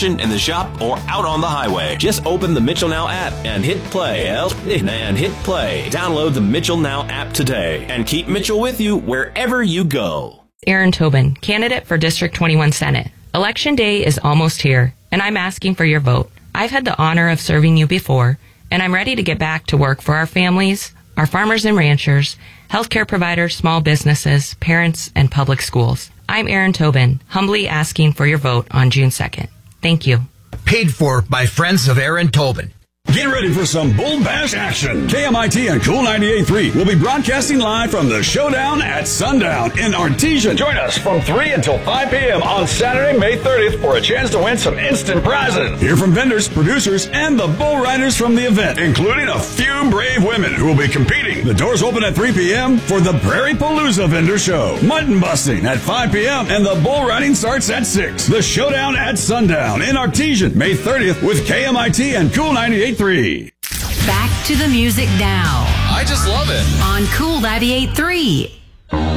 kitchen, in the shop, or out on the highway. Just open the Mitchell Now app and hit play. Download the Mitchell Now app today and keep Mitchell with you wherever you go. Aaron Tobin, candidate for District 21 Senate. Election day is almost here, and I'm asking for your vote. I've had the honor of serving you before, and I'm ready to get back to work for our families, our farmers and ranchers, healthcare providers, small businesses, parents, and public schools. I'm Aaron Tobin, humbly asking for your vote on June 2nd. Thank you. Paid for by friends of Aaron Tobin. Get ready for some Bull Bash action. KMIT and Cool 98.3 will be broadcasting live from the Showdown at Sundown in Artesian. Join us from 3 until 5 p.m. on Saturday, May 30th for a chance to win some instant prizes. Hear from vendors, producers, and the bull riders from the event, including a few brave women who will be competing. The doors open at 3 p.m. for the Prairie Palooza Vendor Show. Mutton busting at 5 p.m. and the bull riding starts at 6. The Showdown at Sundown in Artesian, May 30th with KMIT and Cool 98.3. Back to the music now. I just love it. On Cool 98.3.